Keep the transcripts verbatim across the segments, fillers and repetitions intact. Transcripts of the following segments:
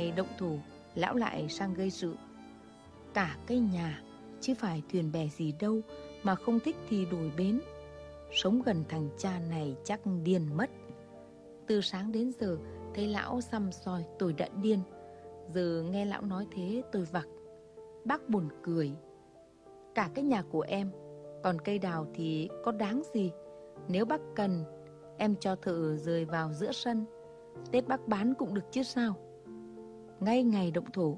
ngày động thủ, lão lại sang gây sự. Cả cái nhà, chứ phải thuyền bè gì đâu, mà không thích thì đổi bến. Sống gần thằng cha này chắc điên mất. Từ sáng đến giờ thấy lão săm soi tôi đã điên. Giờ nghe lão nói thế tôi vặc. Bác buồn cười. Cả cái nhà của em, còn cây đào thì có đáng gì. Nếu bác cần, em cho thợ rời vào giữa sân. Tết bác bán cũng được chứ sao. Ngay ngày động thổ.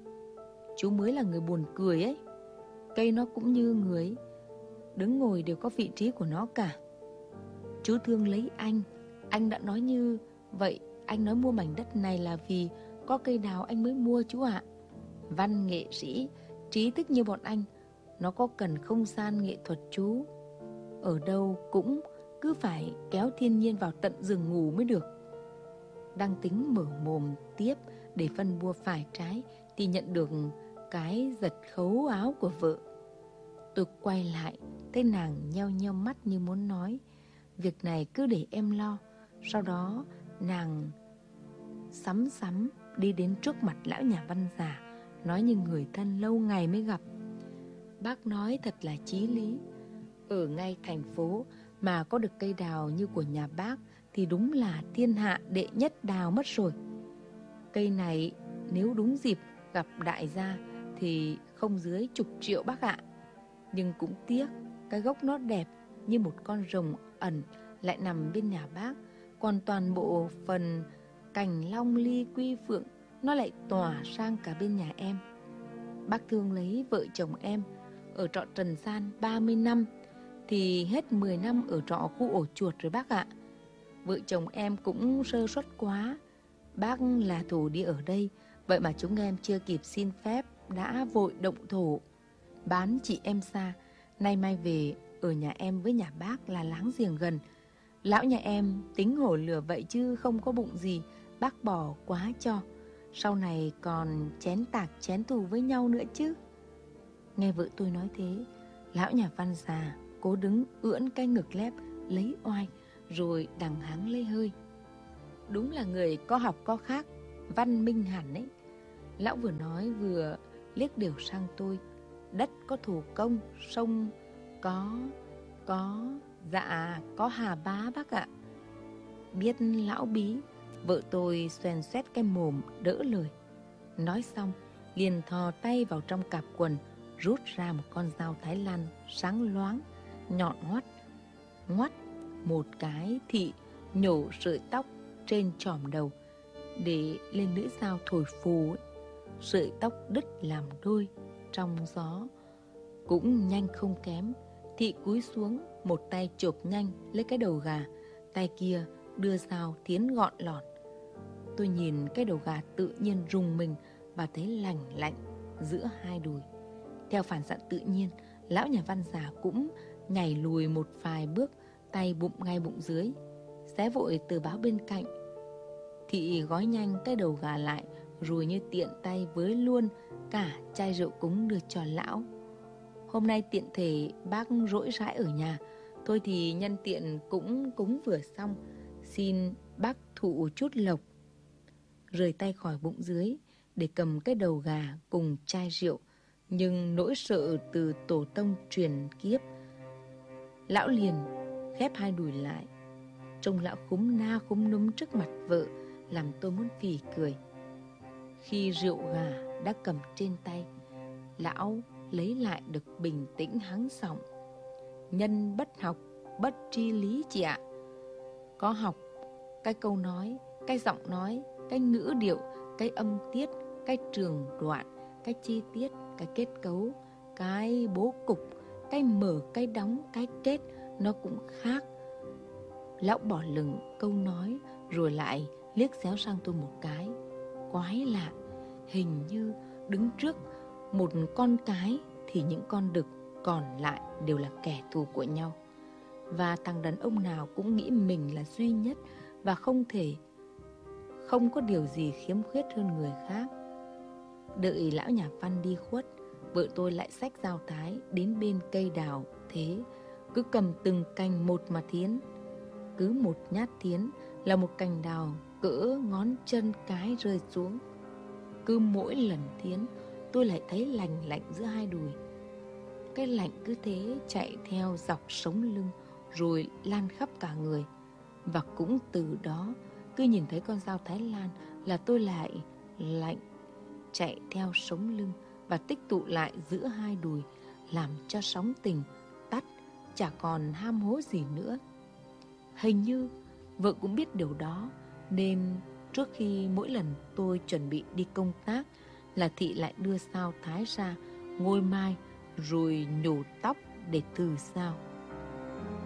Chú mới là người buồn cười ấy. Cây nó cũng như người, đứng ngồi đều có vị trí của nó cả. Chú thương lấy anh. Anh đã nói như vậy. Anh nói mua mảnh đất này là vì có cây đào anh mới mua chú ạ. Văn nghệ sĩ, trí thức như bọn anh, nó có cần không gian nghệ thuật chú. Ở đâu cũng cứ phải kéo thiên nhiên vào tận giường ngủ mới được. Đang tính mở mồm tiếp để phân bua phải trái thì nhận được cái giật khấu áo của vợ. Tôi quay lại, thấy nàng nheo nheo mắt như muốn nói, việc này cứ để em lo. Sau đó nàng sắm sắm đi đến trước mặt lão nhà Văn già, nói như người thân lâu ngày mới gặp. Bác nói thật là chí lý. Ở ngay thành phố mà có được cây đào như của nhà bác thì đúng là thiên hạ đệ nhất đào mất rồi. Cây này nếu đúng dịp gặp đại gia thì không dưới chục triệu bác ạ. Nhưng cũng tiếc, cái gốc nó đẹp như một con rồng ẩn lại nằm bên nhà bác. Còn toàn bộ phần cành long ly quy phượng nó lại tỏa sang cả bên nhà em. Bác thương lấy vợ chồng em ở trọ trần gian ba mươi năm thì hết mười năm ở trọ khu ổ chuột rồi bác ạ. Vợ chồng em cũng sơ suất quá. Bác là thổ địa ở đây, vậy mà chúng em chưa kịp xin phép đã vội động thổ. Bán chị em xa, nay mai về ở nhà em với nhà bác là láng giềng gần. Lão nhà em tính hổ lửa vậy chứ không có bụng gì, bác bỏ quá cho. Sau này còn chén tạc chén thù với nhau nữa chứ. Nghe vợ tôi nói thế, lão nhà Văn già cố đứng ưỡn cái ngực lép lấy oai, rồi đằng hắng lấy hơi. Đúng là người có học có khác, văn minh hẳn ấy. Lão vừa nói vừa liếc đều sang tôi. Đất có thủ công, sông có, có, dạ có Hà Bá bác ạ. Biết lão bí, vợ tôi xoèn xoét cái mồm đỡ lời. Nói xong liền thò tay vào trong cạp quần, rút ra một con dao Thái Lan sáng loáng, nhọn hoắt. Ngoắt một cái thị nhổ sợi tóc trên chòm đầu, để lên lưỡi dao thổi phù ấy. Sợi tóc đứt làm đôi trong gió. Cũng nhanh không kém, thị cúi xuống, một tay chộp nhanh lấy cái đầu gà, tay kia đưa dao tiến gọn lọt. Tôi nhìn cái đầu gà tự nhiên rùng mình và thấy lành lạnh giữa hai đùi. Theo phản xạ tự nhiên, lão nhà Văn già cũng nhảy lùi một vài bước, tay bụng ngay bụng dưới. Xé vội tờ báo bên cạnh. Thị gói nhanh cái đầu gà lại, rồi như tiện tay với luôn cả chai rượu cúng đưa cho lão. Hôm nay tiện thể bác rỗi rãi ở nhà, thôi thì nhân tiện cũng cúng vừa xong, xin bác thụ chút lộc. Rời tay khỏi bụng dưới để cầm cái đầu gà cùng chai rượu, nhưng nỗi sợ từ tổ tông truyền kiếp. Lão liền khép hai đùi lại. Trông lão khúm na khúm núm trước mặt vợ, làm tôi muốn phì cười. Khi rượu gà đã cầm trên tay, lão lấy lại được bình tĩnh hắng giọng. Nhân bất học, bất tri lý chị ạ. Có học, cái câu nói, cái giọng nói, cái ngữ điệu, cái âm tiết, cái trường đoạn, cái chi tiết, cái kết cấu, cái bố cục, cái mở, cái đóng, cái kết, nó cũng khác. Lão bỏ lửng câu nói, rồi lại liếc xéo sang tôi một cái. Quái lạ, hình như đứng trước một con cái thì những con đực còn lại đều là kẻ thù của nhau. Và thằng đàn ông nào cũng nghĩ mình là duy nhất và không thể, không có điều gì khiếm khuyết hơn người khác. Đợi lão nhà Văn đi khuất, vợ tôi lại xách dao thái đến bên cây đào thế, cứ cầm từng cành một mà thiến. Cứ một nhát thiến là một cành đào cỡ ngón chân cái rơi xuống. Cứ mỗi lần thiến, tôi lại thấy lành lạnh giữa hai đùi. Cái lạnh cứ thế chạy theo dọc sống lưng, rồi lan khắp cả người. Và cũng từ đó, cứ nhìn thấy con dao Thái Lan là tôi lại lạnh, chạy theo sống lưng và tích tụ lại giữa hai đùi, làm cho sóng tình tắt, chả còn ham hố gì nữa. Hình như vợ cũng biết điều đó, nên trước khi mỗi lần tôi chuẩn bị đi công tác là Thị lại đưa sao Thái ra ngôi mai rồi nhổ tóc để thử sao.